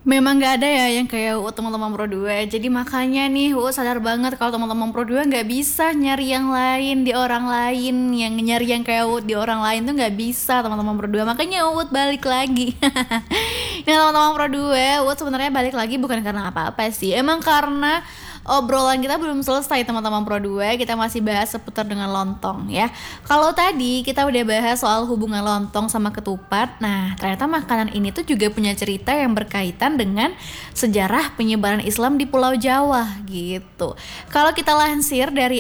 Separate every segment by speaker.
Speaker 1: Memang nggak ada ya yang kayak teman-teman Pro 2. Jadi makanya nih sadar banget kalau teman-teman Pro 2 nggak bisa nyari yang lain di orang lain, yang nyari yang kayak di orang lain tuh nggak bisa teman-teman Pro 2. Makanya balik lagi. Nah teman-teman Pro 2, sebenarnya balik lagi bukan karena apa-apa sih. Emang karena obrolan kita belum selesai teman-teman Pro 2. Kita masih bahas seputar dengan lontong ya. Kalau tadi kita udah bahas soal hubungan lontong sama ketupat. Nah, ternyata makanan ini tuh juga punya cerita yang berkaitan dengan sejarah penyebaran Islam di Pulau Jawa gitu. Kalau kita lansir dari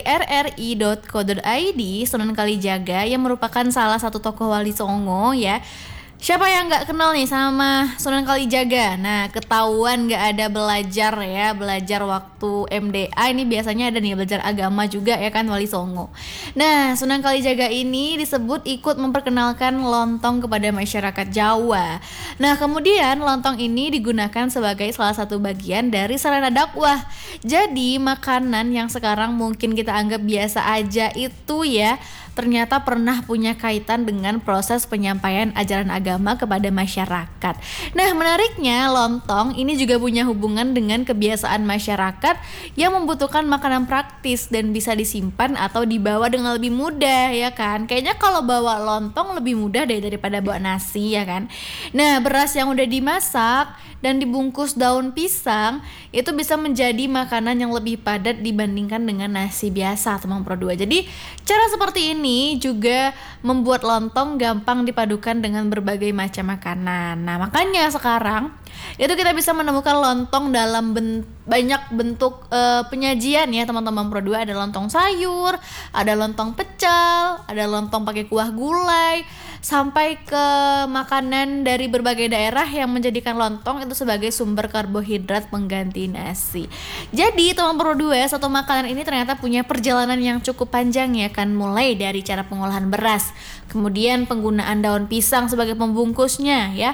Speaker 1: rri.co.id, Sunan Kalijaga yang merupakan salah satu tokoh Wali Songo ya. Siapa yang nggak kenal nih sama Sunan Kalijaga? Nah, ketahuan nggak ada belajar ya, belajar waktu MDA ini biasanya ada nih belajar agama juga ya kan Wali Songo. Nah, Sunan Kalijaga ini disebut ikut memperkenalkan lontong kepada masyarakat Jawa. Nah, kemudian lontong ini digunakan sebagai salah satu bagian dari sarana dakwah. Jadi, makanan yang sekarang mungkin kita anggap biasa aja itu ya ternyata pernah punya kaitan dengan proses penyampaian ajaran agama kepada masyarakat. Nah, menariknya lontong ini juga punya hubungan dengan kebiasaan masyarakat yang membutuhkan makanan praktis dan bisa disimpan atau dibawa dengan lebih mudah ya kan. Kayaknya kalau bawa lontong lebih mudah daripada bawa nasi ya kan. Nah, beras yang udah dimasak dan dibungkus daun pisang itu bisa menjadi makanan yang lebih padat dibandingkan dengan nasi biasa teman Pro 2. Jadi cara seperti ini juga membuat lontong gampang dipadukan dengan berbagai macam makanan. Nah, makanya sekarang itu kita bisa menemukan lontong dalam banyak bentuk penyajian ya teman-teman Pro 2. Ada lontong sayur, ada lontong pecel, ada lontong pakai kuah gulai, sampai ke makanan dari berbagai daerah yang menjadikan lontong itu sebagai sumber karbohidrat pengganti nasi. Jadi teman Pro 2, satu makanan ini ternyata punya perjalanan yang cukup panjang ya kan, mulai dari cara pengolahan beras, kemudian penggunaan daun pisang sebagai pembungkusnya ya,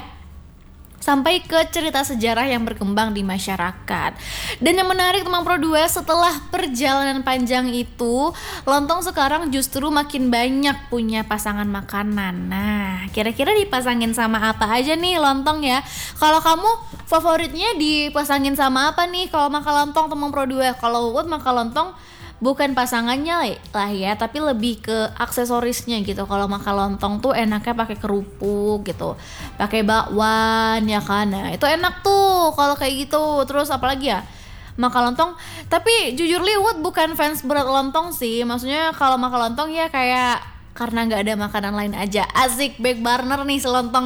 Speaker 1: sampai ke cerita sejarah yang berkembang di masyarakat. Dan yang menarik teman Pro 2, setelah perjalanan panjang itu, lontong sekarang justru makin banyak punya pasangan makanan. Nah, kira-kira dipasangin sama apa aja nih lontong ya? Kalau kamu favoritnya dipasangin sama apa nih kalau makan lontong teman Pro 2? Kalau makan lontong bukan pasangannya lah ya, tapi lebih ke aksesorisnya gitu. Kalau makan lontong tuh enaknya pakai kerupuk gitu, pakai bakwan ya kan. Nah, itu enak tuh kalau kayak gitu. Terus apalagi ya? Makan lontong, tapi jujur Liwut bukan fans berat lontong sih. Maksudnya kalau makan lontong ya kayak karena nggak ada makanan lain aja, asik back burner nih selontong.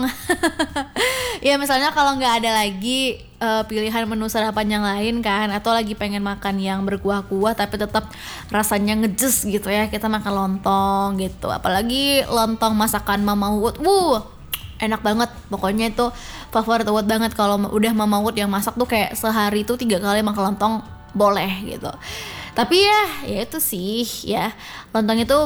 Speaker 1: Ya misalnya kalau nggak ada lagi pilihan menu sarapan yang lain kan, atau lagi pengen makan yang berkuah-kuah tapi tetap rasanya ngejes gitu ya, kita makan lontong gitu. Apalagi lontong masakan Mama Uut, enak banget. Pokoknya itu favorit Uut banget. Kalau udah Mama Uut yang masak tuh kayak sehari tuh 3 kali makan lontong boleh gitu. Tapi ya itu sih ya, lontong itu